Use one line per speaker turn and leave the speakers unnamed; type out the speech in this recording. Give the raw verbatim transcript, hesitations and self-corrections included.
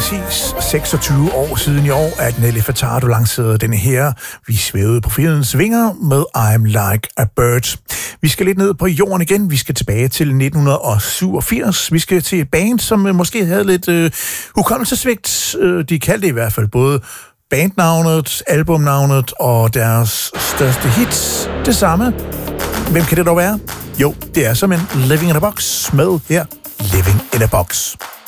præcis seksogtyve år siden i år, at Nelly Furtado lancerede denne her Vi svævede på fjedens vinger med I'm Like a Bird. Vi skal lidt ned på jorden igen. Vi skal tilbage til nitten syvogfirs. Vi skal til et band, som måske havde lidt øh, hukommelsesvigt. De kaldte i hvert fald både bandnavnet, albumnavnet og deres største hits det samme. Hvem kan det dog være? Jo, det er som en Living in a Box med her Living in a Box.